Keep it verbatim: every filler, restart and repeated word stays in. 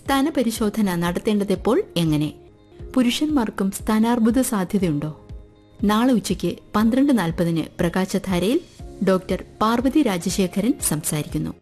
സ്ഥാനപരിശോധന നടത്തേണ്ടതെപ്പോൾ, എങ്ങനെ? പുരുഷന്മാർക്കും സ്ഥാനാർബുദ സാധ്യതയുണ്ടോ? നാളെ ഉച്ചയ്ക്ക് പന്ത്രണ്ട് നാൽപ്പതിന് പ്രകാശധാരയിൽ ഡോക്ടർ പാർവതി രാജശേഖരൻ സംസാരിക്കുന്നു.